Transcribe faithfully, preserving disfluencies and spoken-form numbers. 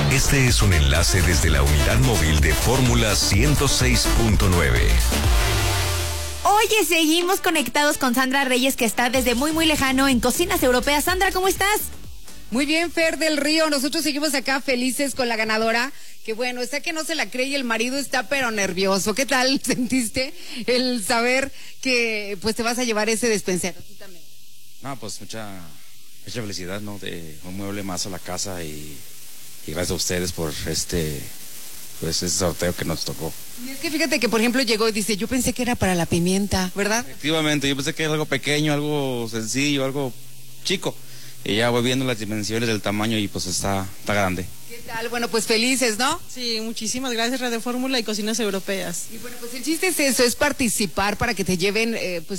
Este es un enlace desde la unidad móvil de Fórmula ciento seis punto nueve. Oye, seguimos conectados con Sandra Reyes, que está desde muy, muy lejano en Cocinas Europeas. Sandra, ¿cómo estás? Muy bien, Fer del Río. Nosotros seguimos acá felices con la ganadora. Que bueno, está que no se la cree y el marido está pero nervioso. ¿Qué tal sentiste el saber que pues te vas a llevar ese despensero? ¿Tú también? No, pues mucha, mucha felicidad, ¿no? De un mueble más a la casa y, y gracias a ustedes por este, pues ese sorteo que nos tocó. Y es que fíjate que por ejemplo llegó y dice, yo pensé que era para la pimienta, ¿verdad? Efectivamente, yo pensé que era algo pequeño, algo sencillo, algo chico. Y ya voy viendo las dimensiones del tamaño y pues está, está grande. ¿Qué tal? Bueno, pues felices, ¿no? Sí, muchísimas gracias Radio Fórmula y Cocinas Europeas. Y bueno, pues el chiste es eso, es participar para que te lleven, eh, pues